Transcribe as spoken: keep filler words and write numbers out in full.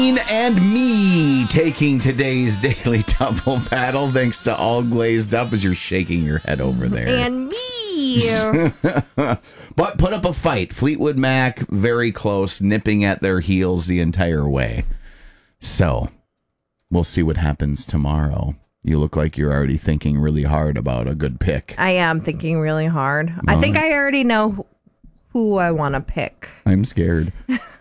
And me taking today's daily double battle, thanks to All Glazed Up, as you're shaking your head over there. And me. But put up a fight. Fleetwood Mac, very close, nipping at their heels the entire way. So, we'll see what happens tomorrow. You look like you're already thinking really hard about a good pick. I am thinking really hard. I think I already know who I want to pick. I'm scared.